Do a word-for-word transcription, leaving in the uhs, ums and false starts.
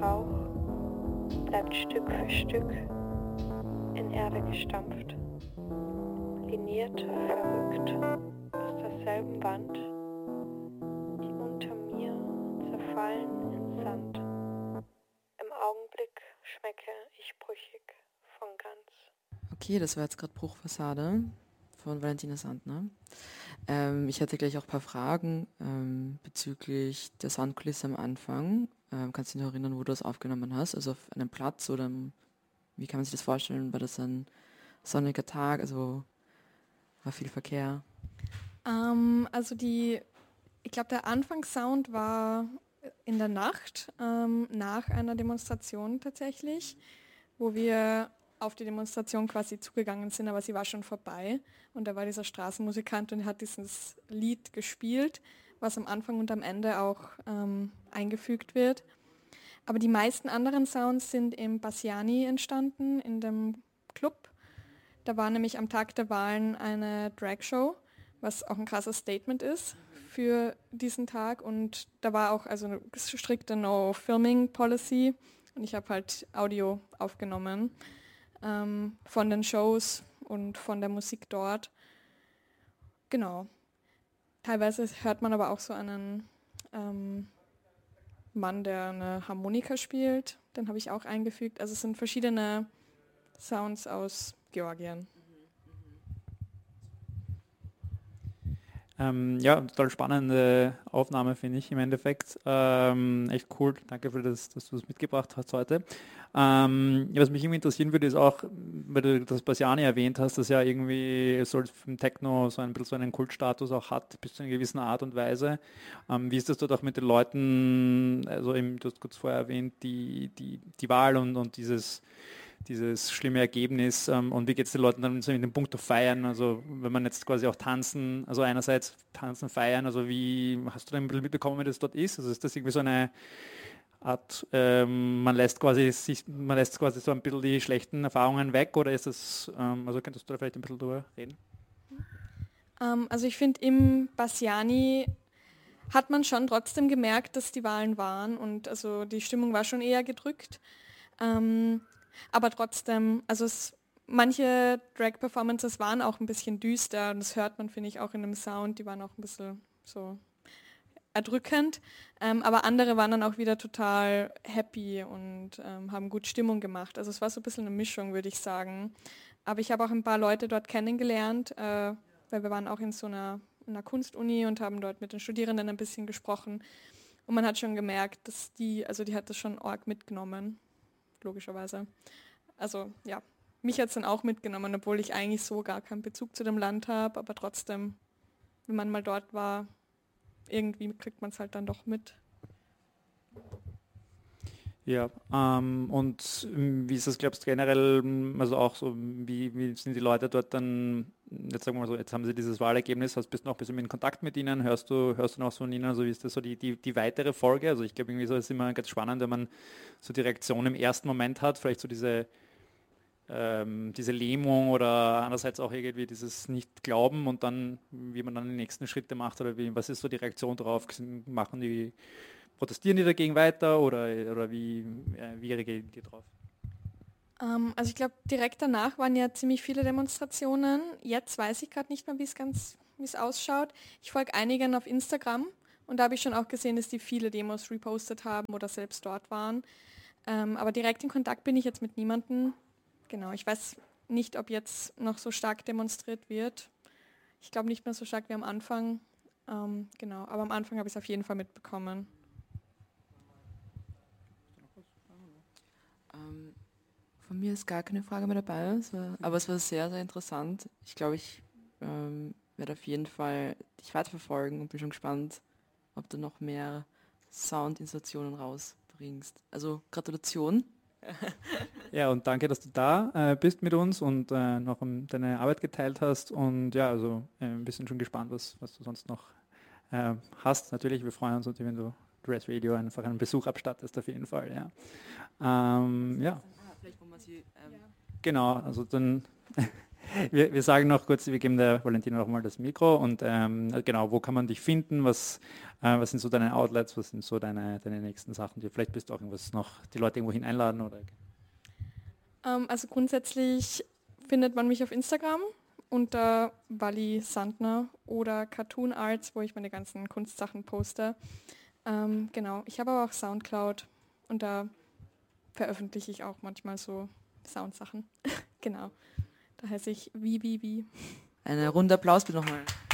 Bauch bleibt Stück für Stück in Erde gestampft, liniert, verrückt aus derselben Wand, die unter mir zerfallen in Sand. Im Augenblick schmecke ich brüchig von ganz. Okay, das war jetzt gerade Bruchfassade von Valentina Sandner. Ähm, ich hätte gleich auch ein paar Fragen ähm, bezüglich der Soundkulisse am Anfang. Ähm, kannst du dich noch erinnern, wo du das aufgenommen hast? Also auf einem Platz oder im, wie kann man sich das vorstellen? War das ein sonniger Tag? Also war viel Verkehr? Ähm, also die, ich glaube, der Anfangssound war in der Nacht ähm, nach einer Demonstration tatsächlich, wo wir auf die Demonstration quasi zugegangen sind, aber sie war schon vorbei und da war dieser Straßenmusikant und er hat dieses Lied gespielt, was am Anfang und am Ende auch ähm, eingefügt wird. Aber die meisten anderen Sounds sind im Bassiani entstanden, in dem Club. Da war nämlich am Tag der Wahlen eine Dragshow, was auch ein krasses Statement ist für diesen Tag und da war auch also eine strikte No-Filming-Policy und ich habe halt Audio aufgenommen ähm, von den Shows und von der Musik dort. Genau. Teilweise hört man aber auch so einen ähm, Mann, der eine Harmonika spielt. Den habe ich auch eingefügt. Also es sind verschiedene Sounds aus Georgien. Ähm, ja, total spannende Aufnahme, finde ich im Endeffekt. Ähm, echt cool. Danke für das, dass du das mitgebracht hast heute. Ähm, was mich irgendwie interessieren würde, ist auch, weil du das Bassiani erwähnt hast, dass ja irgendwie so im Techno so ein bisschen so einen Kultstatus auch hat, bis zu einer gewissen Art und Weise. Ähm, wie ist das dort auch mit den Leuten, also eben, du hast kurz vorher erwähnt, die, die, die Wahl und, und dieses dieses schlimme Ergebnis ähm, und wie geht es den Leuten dann so in den Punkt auf Feiern, also wenn man jetzt quasi auch tanzen, also einerseits tanzen, feiern, also wie, hast du dann ein bisschen mitbekommen, wie das dort ist, also ist das irgendwie so eine Art, ähm, man lässt quasi sich, man lässt quasi so ein bisschen die schlechten Erfahrungen weg oder ist das, ähm, also könntest du da vielleicht ein bisschen drüber reden? Ähm, also ich finde im Bassiani hat man schon trotzdem gemerkt, dass die Wahlen waren und also die Stimmung war schon eher gedrückt. Ähm, aber trotzdem, also es, manche Drag-Performances waren auch ein bisschen düster und das hört man, finde ich, auch in dem Sound, die waren auch ein bisschen so erdrückend, ähm, aber andere waren dann auch wieder total happy und ähm, haben gut Stimmung gemacht. Also es war so ein bisschen eine Mischung, würde ich sagen. Aber ich habe auch ein paar Leute dort kennengelernt, äh, weil wir waren auch in so einer, in einer Kunstuni und haben dort mit den Studierenden ein bisschen gesprochen. Und man hat schon gemerkt, dass die, also die hat das schon arg mitgenommen, logischerweise. Also ja, mich hat es dann auch mitgenommen, obwohl ich eigentlich so gar keinen Bezug zu dem Land habe, aber trotzdem, wenn man mal dort war, irgendwie kriegt man es halt dann doch mit. Ja, ähm, und ähm, wie ist das, glaubst du, generell, ähm, also auch so, wie, wie sind die Leute dort dann, jetzt sagen wir mal so, jetzt haben sie dieses Wahlergebnis, hast, bist du noch ein bisschen in Kontakt mit ihnen, hörst du, hörst du noch so von ihnen, also wie ist das so die, die, die weitere Folge? Also ich glaube irgendwie so ist immer ganz spannend, wenn man so die Reaktion im ersten Moment hat, vielleicht so diese, ähm, diese Lähmung oder andererseits auch irgendwie dieses Nicht-Glauben und dann, wie man dann die nächsten Schritte macht oder wie, was ist so die Reaktion darauf, machen die protestieren die dagegen weiter oder, oder wie, äh, wie reagieren die drauf? Ähm, also ich glaube, direkt danach waren ja ziemlich viele Demonstrationen. Jetzt weiß ich gerade nicht mehr, wie es ganz, wie es ausschaut. Ich folge einigen auf Instagram und da habe ich schon auch gesehen, dass die viele Demos repostet haben oder selbst dort waren. Ähm, aber direkt in Kontakt bin ich jetzt mit niemandem. Genau, ich weiß nicht, ob jetzt noch so stark demonstriert wird. Ich glaube nicht mehr so stark wie am Anfang. Ähm, genau, aber am Anfang habe ich es auf jeden Fall mitbekommen. Ähm, von mir ist gar keine Frage mehr dabei, es war, aber es war sehr, sehr interessant. Ich glaube, ich ähm, werde auf jeden Fall dich weiterverfolgen und bin schon gespannt, ob du noch mehr Soundinstallationen rausbringst. Also Gratulation. Ja, und danke, dass du da äh, bist mit uns und äh, noch um deine Arbeit geteilt hast und ja, also äh, ein bisschen schon gespannt, was, was du sonst noch äh, hast. Natürlich, wir freuen uns natürlich, wenn du Dress Radio einfach einen Besuch abstattest, auf jeden Fall, ja. Ähm, ja. Vielleicht, wo man sie, ähm Genau, also dann wir, wir sagen noch kurz, wir geben der Valentina noch mal das Mikro und ähm, genau, wo kann man dich finden? Was, äh, was sind so deine Outlets? Was sind so deine, deine nächsten Sachen? Die, vielleicht bist du auch irgendwas noch, die Leute irgendwo hin einladen? Oder? Ähm, also grundsätzlich findet man mich auf Instagram unter Wally Sandner oder Cartoon Arts, wo ich meine ganzen Kunstsachen poste. Ähm, genau, ich habe aber auch Soundcloud und da veröffentliche ich auch manchmal so Soundsachen. Genau, da heiße ich wie, wie, wie. Eine Runde Applaus bitte nochmal.